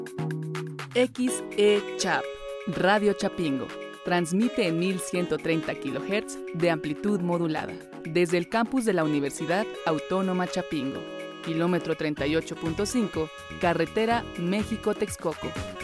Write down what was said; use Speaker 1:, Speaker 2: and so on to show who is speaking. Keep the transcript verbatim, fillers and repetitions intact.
Speaker 1: X E Chap, Radio Chapingo. Transmite en mil ciento treinta kilohertz de amplitud modulada, desde el campus de la Universidad Autónoma Chapingo, kilómetro treinta y ocho punto cinco, carretera México-Texcoco.